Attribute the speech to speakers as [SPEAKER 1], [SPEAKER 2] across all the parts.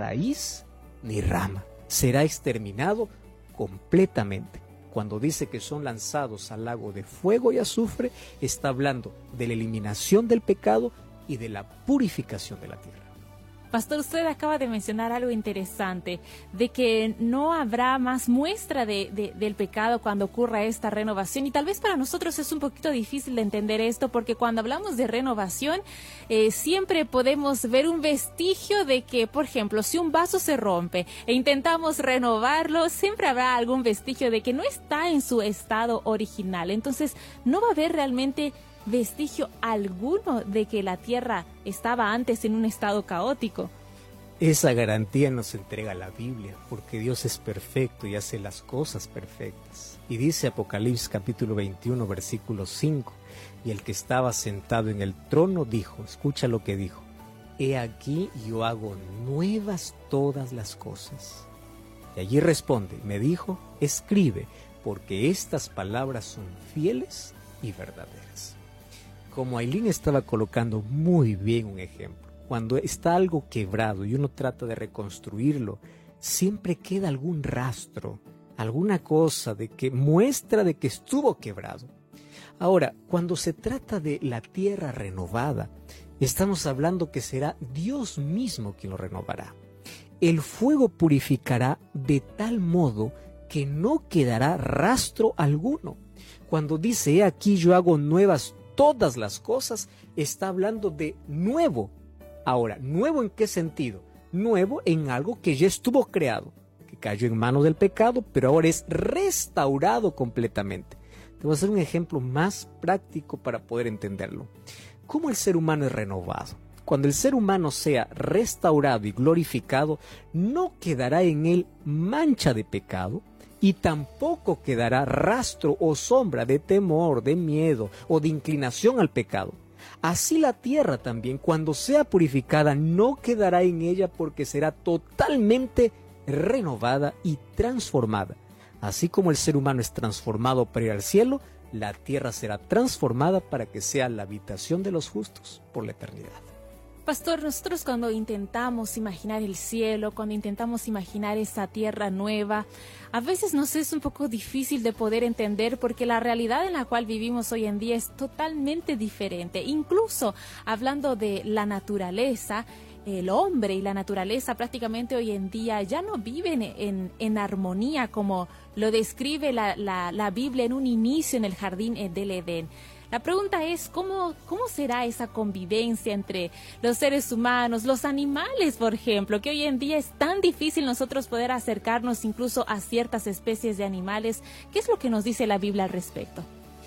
[SPEAKER 1] raíz ni rama. Será exterminado completamente. Cuando dice que son lanzados al lago de fuego y azufre, está hablando de la eliminación del pecado y de la purificación de la tierra.
[SPEAKER 2] Pastor, usted acaba de mencionar algo interesante, de que no habrá más muestra del pecado cuando ocurra esta renovación. Y tal vez para nosotros es un poquito difícil de entender esto, porque cuando hablamos de renovación, siempre podemos ver un vestigio de que, por ejemplo, si un vaso se rompe e intentamos renovarlo, siempre habrá algún vestigio de que no está en su estado original. Entonces, no va a haber realmente vestigio alguno de que la tierra estaba antes en un estado caótico.
[SPEAKER 1] Esa garantía nos entrega la Biblia, porque Dios es perfecto y hace las cosas perfectas. Y dice Apocalipsis capítulo 21, versículo 5, y el que estaba sentado en el trono dijo, escucha lo que dijo, he aquí yo hago nuevas todas las cosas. Y allí responde, me dijo, escribe, porque estas palabras son fieles y verdaderas. Como Ailín estaba colocando muy bien un ejemplo, cuando está algo quebrado y uno trata de reconstruirlo, siempre queda algún rastro, alguna cosa de que muestra de que estuvo quebrado. Ahora, cuando se trata de la tierra renovada, estamos hablando que será Dios mismo quien lo renovará. El fuego purificará de tal modo que no quedará rastro alguno. Cuando dice, he aquí yo hago nuevas todas las cosas, está hablando de nuevo. Ahora, ¿nuevo en qué sentido? Nuevo en algo que ya estuvo creado, que cayó en manos del pecado, pero ahora es restaurado completamente. Te voy a hacer un ejemplo más práctico para poder entenderlo. ¿Cómo el ser humano es renovado? Cuando el ser humano sea restaurado y glorificado, no quedará en él mancha de pecado, y tampoco quedará rastro o sombra de temor, de miedo o de inclinación al pecado. Así la tierra también, cuando sea purificada, no quedará en ella porque será totalmente renovada y transformada. Así como el ser humano es transformado para ir al cielo, la tierra será transformada para que sea la habitación de los justos por la eternidad.
[SPEAKER 2] Pastor, nosotros cuando intentamos imaginar el cielo, cuando intentamos imaginar esa tierra nueva, a veces nos es un poco difícil de poder entender porque la realidad en la cual vivimos hoy en día es totalmente diferente. Incluso hablando de la naturaleza, el hombre y la naturaleza prácticamente hoy en día ya no viven en armonía como lo describe la Biblia en un inicio en el jardín del Edén. La pregunta es, ¿cómo será esa convivencia entre los seres humanos, los animales, por ejemplo, que hoy en día es tan difícil nosotros poder acercarnos incluso a ciertas especies de animales? ¿Qué es lo que nos dice la Biblia al respecto?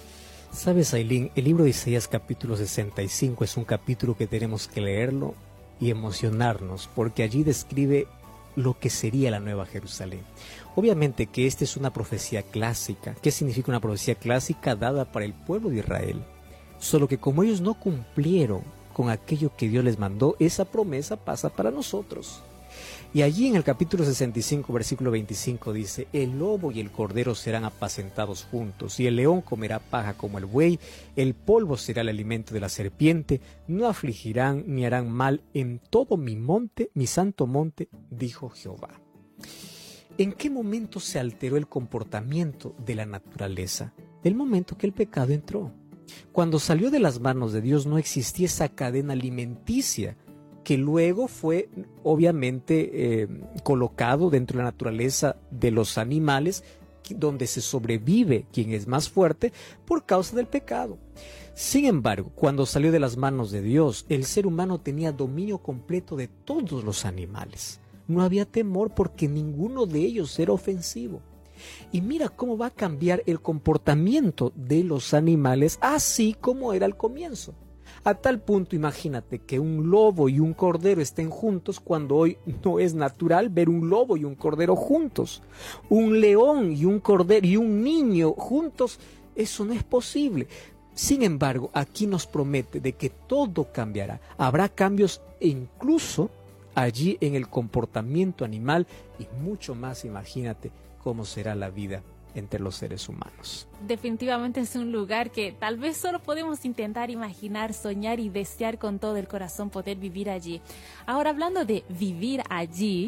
[SPEAKER 1] Sabes, Ailín, el libro de Isaías capítulo 65 es un capítulo que tenemos que leerlo y emocionarnos, porque allí describe lo que sería la Nueva Jerusalén. Obviamente que esta es una profecía clásica. ¿Qué significa una profecía clásica dada para el pueblo de Israel? Solo que como ellos no cumplieron con aquello que Dios les mandó, esa promesa pasa para nosotros. Y allí en el capítulo 65, versículo 25 dice, el lobo y el cordero serán apacentados juntos, y el león comerá paja como el buey, el polvo será el alimento de la serpiente, no afligirán ni harán mal en todo mi monte, mi santo monte, dijo Jehová. ¿En qué momento se alteró el comportamiento de la naturaleza? El momento que el pecado entró. Cuando salió de las manos de Dios no existía esa cadena alimenticia que luego fue obviamente colocado dentro de la naturaleza de los animales, donde se sobrevive quien es más fuerte por causa del pecado. Sin embargo, cuando salió de las manos de Dios, el ser humano tenía dominio completo de todos los animales. No había temor porque ninguno de ellos era ofensivo. Y mira cómo va a cambiar el comportamiento de los animales así como era al comienzo. A tal punto, imagínate que un lobo y un cordero estén juntos cuando hoy no es natural ver un lobo y un cordero juntos. Un león y un cordero y un niño juntos, eso no es posible. Sin embargo, aquí nos promete de que todo cambiará. Habrá cambios incluso allí en el comportamiento animal y mucho más. Imagínate cómo será la vida entre los seres humanos.
[SPEAKER 2] Definitivamente es un lugar que tal vez solo podemos intentar imaginar, soñar y desear con todo el corazón poder vivir allí. Ahora, hablando de vivir allí,